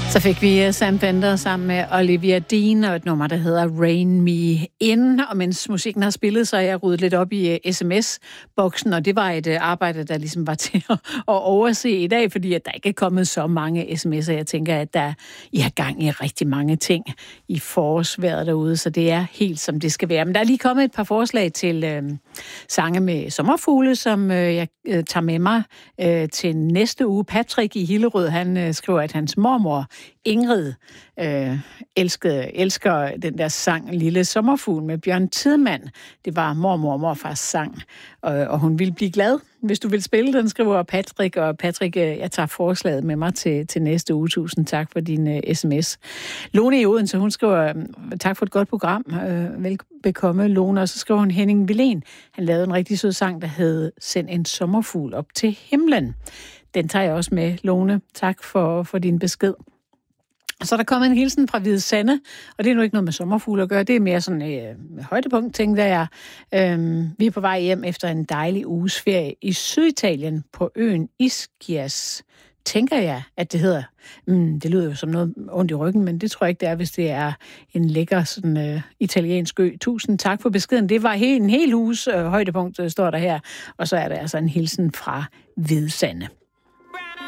Så fik vi Sam Fender sammen med Olivia Dean og et nummer, der hedder Rain Me In. Og mens musikken har spillet, så er jeg ryddet lidt op i sms-boksen, og det var et arbejde, der ligesom var til at overse i dag, fordi at der ikke er kommet så mange sms'er. Jeg tænker, at I har gang i rigtig mange ting i forårsvejret derude, så det er helt som det skal være. Men der er lige kommet et par forslag til sange med sommerfugle, som jeg tager med mig til næste uge. Patrick i Hillerød, han skriver, at hans mormor Ingrid elsker den der sang Lille Sommerfugl med Bjørn Tidemand. Det var mormor og morfars sang, og hun ville blive glad, hvis du vil spille den, skriver Patrick. Og Patrick, jeg tager forslaget med mig til næste uge. Tusind tak for din sms. Lone i Odense, hun skriver, tak for et godt program. Velbekomme, Lone. Og så skriver hun Henning Wilén. Han lavede en rigtig sød sang, der hed Send en sommerfugl op til himlen. Den tager jeg også med, Lone. Tak for din besked. Så er der kommet en hilsen fra Hvide Sande, og det er nu ikke noget med sommerfugle at gøre, det er mere sådan højdepunkt, tænker jeg. Vi er på vej hjem efter en dejlig uges ferie i Syditalien på øen Ischia, tænker jeg, at det hedder. Det lyder jo som noget ondt i ryggen, men det tror jeg ikke, det er, hvis det er en lækker sådan, italiensk ø. Tusind tak for beskeden. Det var en hel uges højdepunkt, står der her, og så er der altså en hilsen fra Hvide Sande.